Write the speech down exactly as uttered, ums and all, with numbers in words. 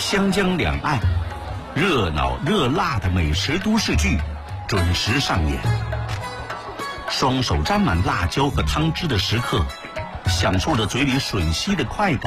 湘江两岸，热闹热辣的美食都市剧准时上演。双手沾满辣椒和汤汁的食客，享受着嘴里吮吸的快感。